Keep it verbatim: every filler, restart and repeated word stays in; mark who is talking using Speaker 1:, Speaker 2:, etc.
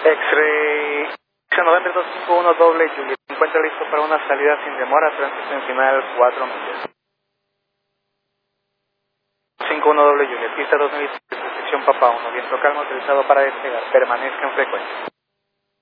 Speaker 1: X-Ray November dos cinco uno doble Juliet, se encuentra listo para una salida sin demora, transición final cuatro millas. cinco uno doble Juliet, pista dos mil sección Papa uno, viento calmo autorizado para despegar, permanezca en frecuencia.